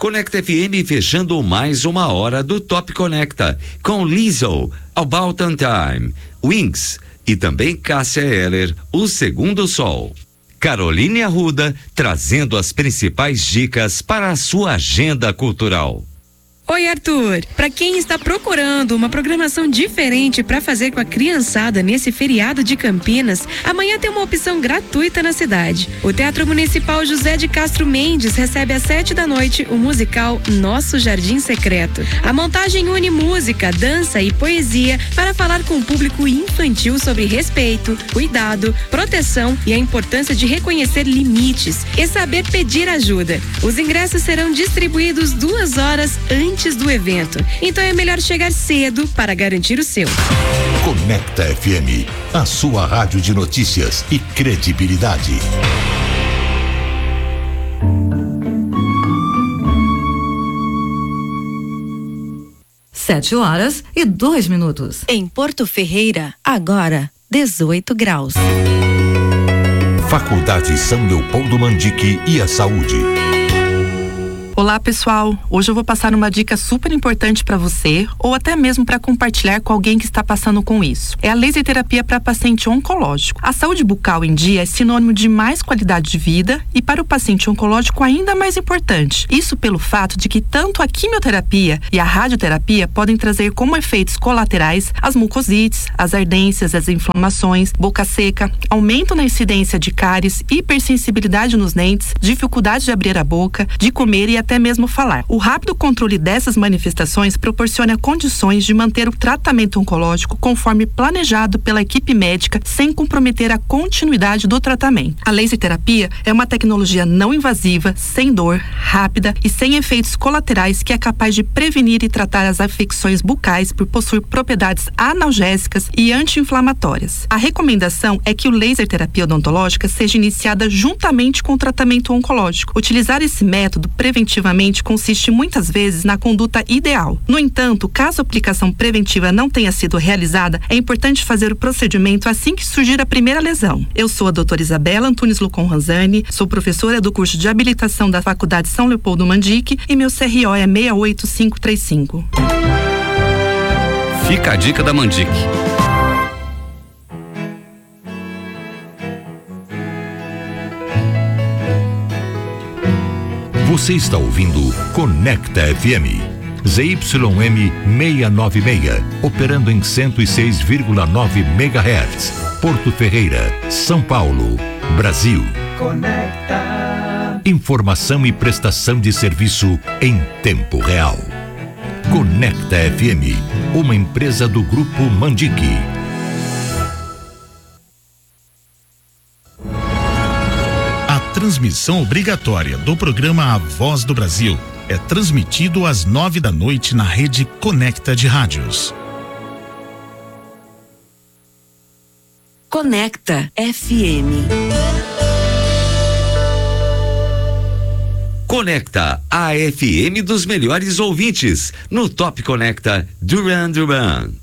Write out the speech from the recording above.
Conecta FM fechando mais uma hora do Top Conecta com Lizzo, About on Time, Wings e também Cássia Eller, O Segundo Sol. Caroline Arruda trazendo as principais dicas para a sua agenda cultural. Oi, Arthur. Para quem está procurando uma programação diferente para fazer com a criançada nesse feriado de Campinas, amanhã tem uma opção gratuita na cidade. O Teatro Municipal José de Castro Mendes recebe às 19h o musical Nosso Jardim Secreto. A montagem une música, dança e poesia para falar com o público infantil sobre respeito, cuidado, proteção e a importância de reconhecer limites e saber pedir ajuda. Os ingressos serão distribuídos 2 horas antes do evento. Então é melhor chegar cedo para garantir o seu. Conecta FM, a sua rádio de notícias e credibilidade. Sete horas e 2 minutos. Em Porto Ferreira, agora 18 graus. Faculdade São Leopoldo Mandique e a Saúde. Olá, pessoal. Hoje eu vou passar uma dica super importante para você ou até mesmo para compartilhar com alguém que está passando com isso. É a laser terapia para paciente oncológico. A saúde bucal em dia é sinônimo de mais qualidade de vida e para o paciente oncológico ainda mais importante. Isso pelo fato de que tanto a quimioterapia e a radioterapia podem trazer como efeitos colaterais as mucosites, as ardências, as inflamações, boca seca, aumento na incidência de cáries, hipersensibilidade nos dentes, dificuldade de abrir a boca, de comer e até mesmo falar. O rápido controle dessas manifestações proporciona condições de manter o tratamento oncológico conforme planejado pela equipe médica, sem comprometer a continuidade do tratamento. A laser terapia é uma tecnologia não invasiva, sem dor, rápida e sem efeitos colaterais que é capaz de prevenir e tratar as afecções bucais por possuir propriedades analgésicas e anti-inflamatórias. A recomendação é que o laser terapia odontológica seja iniciada juntamente com o tratamento oncológico. Utilizar esse método preventivamente consiste muitas vezes na conduta ideal. No entanto, caso a aplicação preventiva não tenha sido realizada, é importante fazer o procedimento assim que surgir a primeira lesão. Eu sou a doutora Isabela Antunes Lucon Ranzani, sou professora do curso de habilitação da Faculdade São Leopoldo Mandique e meu CRO é 68535. Fica a dica da Mandique. Você está ouvindo Conecta FM, ZYM 696, operando em 106,9 MHz, Porto Ferreira, São Paulo, Brasil. Conecta. Informação e prestação de serviço em tempo real. Conecta FM, uma empresa do Grupo Mandique. Transmissão obrigatória do programa A Voz do Brasil é transmitido às 21h na rede Conecta de Rádios. Conecta FM. Conecta, a FM dos melhores ouvintes, no Top Conecta Duran Duran.